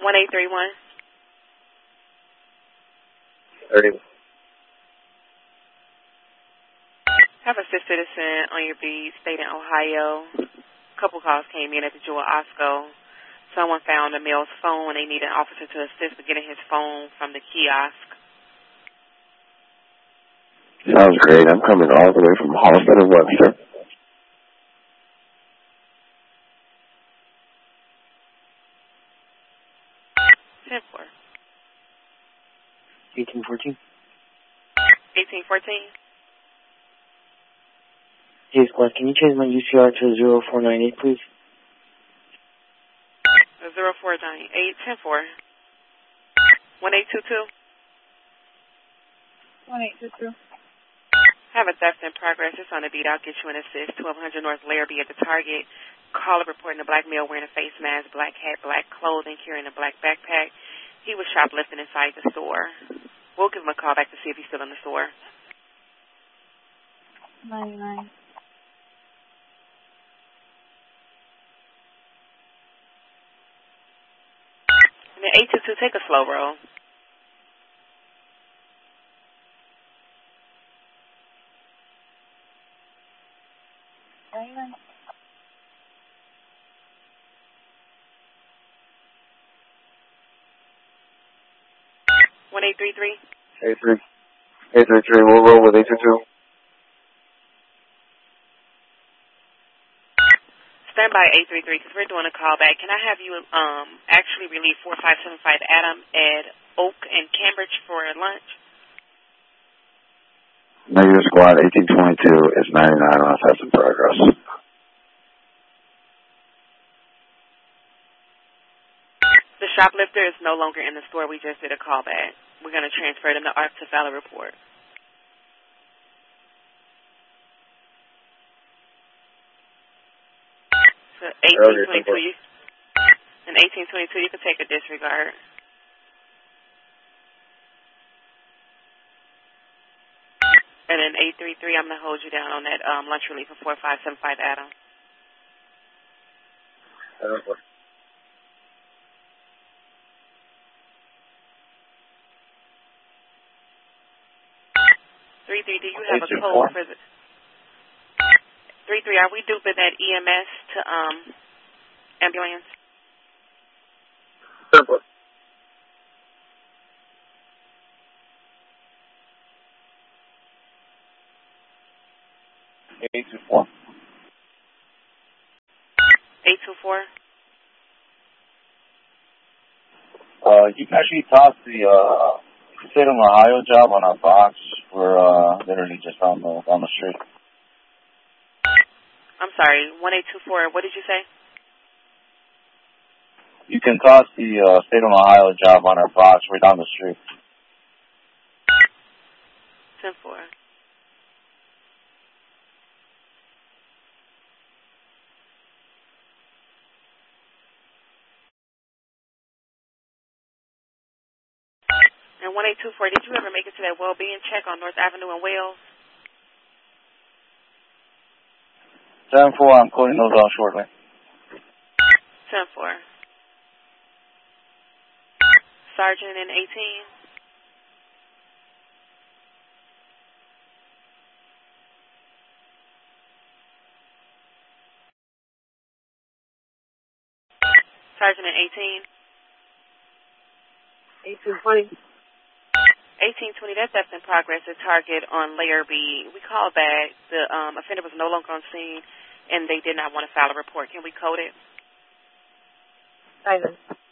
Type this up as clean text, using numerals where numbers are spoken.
1831. 30. Have a citizen on your beat, state in Ohio. A couple calls came in at the Jewel Osco. Someone found a male's phone and they need an officer to assist with getting his phone from the kiosk. Sounds great. I'm coming all the way from Halstead and Webster. Simpler. 1814. 1814. Hey, Squad, can you change my UCR to 0498, please? 0498. 104. 1822. 1822. Have a theft in progress. It's on the beat. I'll get you an assist. 1200 North Larrabee at the target. Caller reporting a black male wearing a face mask, black hat, black clothing, carrying a black backpack. He was shoplifting inside the store. We'll give him a call back to see if he's still in the store. 99. And then 822, take a slow roll. One 833. 833. We'll roll with 822. Stand by 833 because we're doing a call back. Can I have you actually relieve 4575 Adam at Oak and Cambridge for lunch? Negative Squad 1822 is 99 on theft in progress. The shoplifter is no longer in the store. We just did a call back. We're going to transfer them to ARC to file a report. So 1822, in 1822, you can take a disregard. And in 833, I'm going to hold you down on that lunch relief for 4575 Adam. Do you have a code for the 33? Are we duping that EMS to ambulance? Simple. 824. 824. You can actually toss the State of Ohio job on our box. We're literally just down the street. I'm sorry, 1824. What did you say? You can toss the State of Ohio job on our box. We're down the street. 10-4. And 1824, did you ever make it to that well-being check on North Avenue in Wales? 10-4, I'm quoting those out shortly. 10-4. Sergeant in 18. Sergeant in 18. 1820. 1820, that's in progress, a target on Layer B. We called back. The offender was no longer on scene, and they did not want to file a report. Can we code it? Silence.